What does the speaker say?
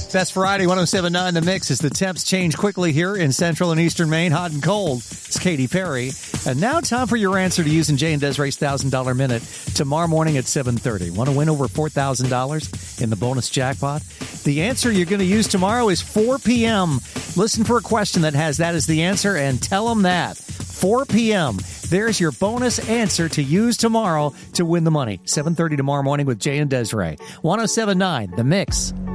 Best Variety 107.9 The Mix as the temps change quickly here in central and eastern Maine, hot and cold. It's Katy Perry. And now time for your answer to using Jay and Desiree's $1,000 minute tomorrow morning at 7:30. Want to win over $4,000 in the bonus jackpot? The answer you're going to use tomorrow is 4 p.m. Listen for a question that has that as the answer and tell them that. 4 p.m. There's your bonus answer to use tomorrow to win the money. 7:30 tomorrow morning with Jay and Desiree. 107.9 The Mix.